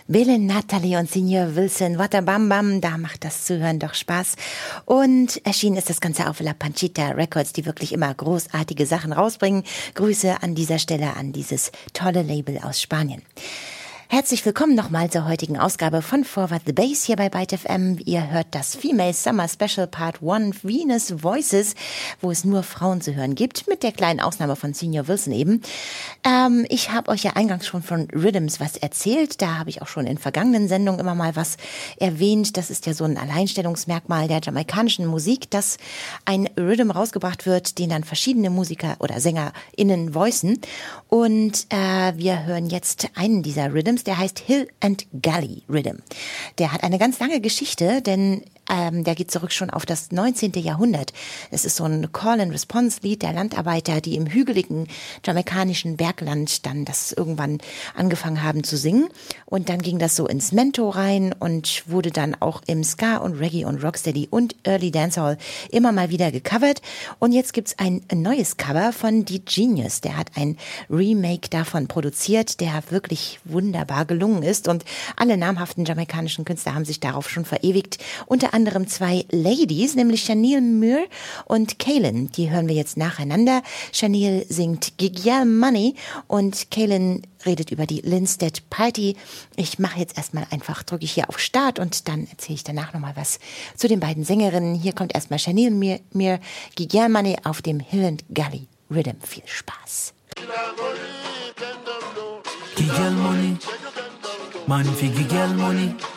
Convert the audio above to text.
Bill, Natalie und Senior Wilson, what a bam bam, da macht das Zuhören doch Spaß. Und erschienen ist das Ganze auf La Panchita Records, die wirklich immer großartige Sachen rausbringen. Grüße an dieser Stelle an dieses tolle Label aus Spanien. Herzlich willkommen nochmal zur heutigen Ausgabe von Forward the Bass hier bei Byte FM. Ihr hört das Female Summer Special Part 1 Venus Voices, wo es nur Frauen zu hören gibt, mit der kleinen Ausnahme von Senior Wilson eben. Ich habe euch ja eingangs schon von Rhythms was erzählt. Da habe ich auch schon in vergangenen Sendungen immer mal was erwähnt. Das ist ja so ein Alleinstellungsmerkmal der jamaikanischen Musik, dass ein Rhythm rausgebracht wird, den dann verschiedene Musiker oder SängerInnen voicen. Und wir hören jetzt einen dieser Rhythms, der heißt Hill and Gully Rhythm. Der hat eine ganz lange Geschichte, denn der geht zurück schon auf das 19. Jahrhundert. Es ist so ein Call-and-Response-Lied der Landarbeiter, die im hügeligen jamaikanischen Bergland dann das irgendwann angefangen haben zu singen. Und dann ging das so ins Mento rein und wurde dann auch im Ska und Reggae und Rocksteady und Early Dancehall immer mal wieder gecovert. Und jetzt gibt's ein neues Cover von The Genius. Der hat ein Remake davon produziert, der wirklich wunderbar gelungen ist. Und alle namhaften jamaikanischen Künstler haben sich darauf schon verewigt. Unter anderem zwei Ladies, nämlich Chanel Muir und Kaylin. Die hören wir jetzt nacheinander. Chanel singt Gig Y'all Money und Kaylin redet über die Linstead Party. Ich mache jetzt erstmal einfach, drücke ich hier auf Start und dann erzähle ich danach nochmal was zu den beiden Sängerinnen. Hier kommt erstmal Chanel Muir, Gig Y'all Money auf dem Hill and Gully Rhythm. Viel Spaß. Gig Y'all Money, man fi Gig Y'all Money.